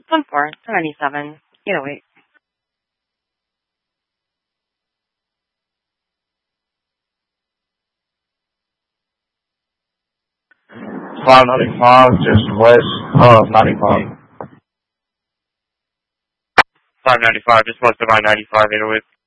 1-4, 97, 808. 595, just west of 95. 595, just west of I-95, 808.